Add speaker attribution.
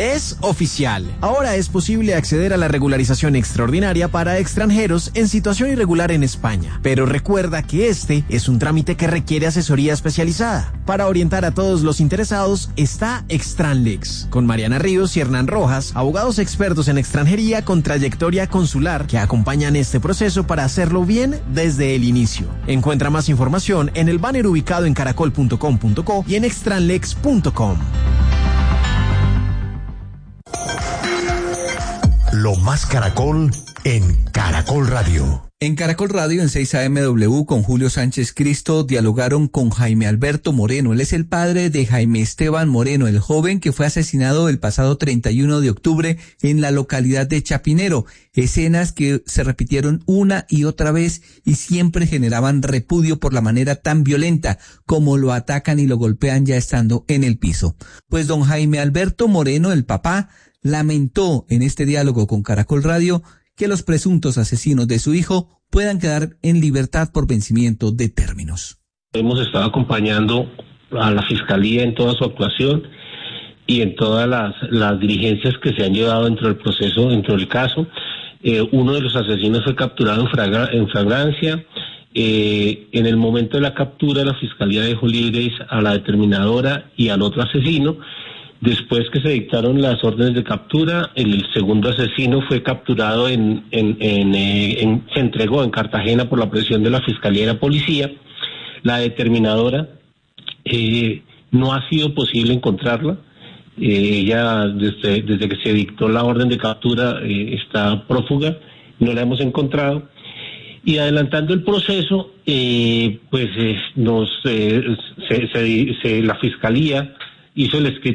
Speaker 1: Es oficial. Ahora es posible acceder a la regularización extraordinaria para extranjeros en situación irregular en España. Pero recuerda que este es un trámite que requiere asesoría especializada. Para orientar a todos los interesados está Extranlex, con Mariana Ríos y Hernán Rojas, abogados expertos en extranjería con trayectoria consular que acompañan este proceso para hacerlo bien desde el inicio. Encuentra más información en el banner ubicado en caracol.com.co y en extranlex.com.
Speaker 2: Lo más Caracol en Caracol Radio.
Speaker 3: En Caracol Radio, en 6 AMW, con Julio Sánchez Cristo, dialogaron con Jaime Alberto Moreno. Él es el padre de Jaime Esteban Moreno, el joven que fue asesinado el pasado 31 de octubre en la localidad de Chapinero. Escenas que se repitieron una y otra vez y siempre generaban repudio por la manera tan violenta como lo atacan y lo golpean ya estando en el piso. Pues don Jaime Alberto Moreno, el papá, lamentó en este diálogo con Caracol Radio que los presuntos asesinos de su hijo puedan quedar en libertad por vencimiento de términos.
Speaker 4: Hemos estado acompañando a la Fiscalía en toda su actuación y en todas las diligencias que se han llevado dentro del proceso, dentro del caso. Uno de los asesinos fue capturado en flagrancia. En el momento de la captura, la Fiscalía dejó libres a la determinadora y al otro asesino. Después que se dictaron las órdenes de captura, el segundo asesino fue capturado se entregó en Cartagena por la presión de la Fiscalía y la Policía. La determinadora no ha sido posible encontrarla. Ella desde que se dictó la orden de captura está prófuga, no la hemos encontrado. Y adelantando el proceso, la Fiscalía hizo el escrito